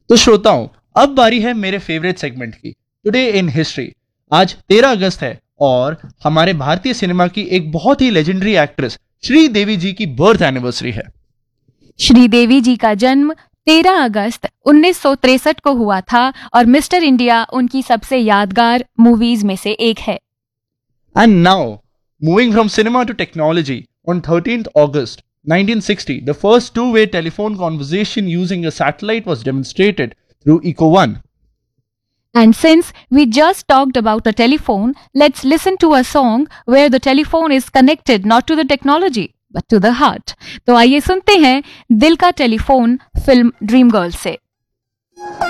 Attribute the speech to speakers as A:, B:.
A: तो श्रोताओं, अब बारी है मेरे फेवरेट सेगमेंट की, टुडे इन हिस्ट्री। आज 13 अगस्त है और हमारे भारतीय सिनेमा की एक बहुत ही लेजेंडरी एक्ट्रेस श्रीदेवी जी की बर्थ एनिवर्सरी है।
B: श्रीदेवी जी का जन्म 13 अगस्त 1963 को हुआ था और मिस्टर इंडिया उनकी सबसे यादगार मूवीज में से एक है।
A: And now, moving from cinema to technology, on 13th August 1960, the first two-way telephone conversation using a satellite was demonstrated through ECO-1.
B: And since we just talked about a telephone, let's listen to a song where the telephone is connected not to the technology but to the heart. तो आइए सुनते हैं दिल का telephone film dream girl से।